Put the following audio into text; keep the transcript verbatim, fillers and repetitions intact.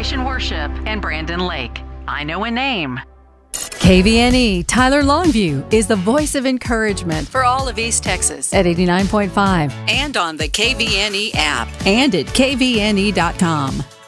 Restoration Worship and Brandon Lake. I know a name. K V N E Tyler Longview is the voice of encouragement for all of East Texas at eighty-nine point five and on the K V N E app and at K V N E dot com.